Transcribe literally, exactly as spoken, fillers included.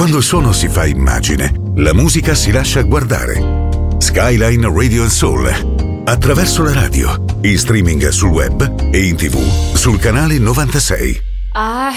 Quando il suono si fa immagine, la musica si lascia guardare. Skyline Radio and Soul. Attraverso la radio, in streaming sul web e in tv sul canale novantasei. I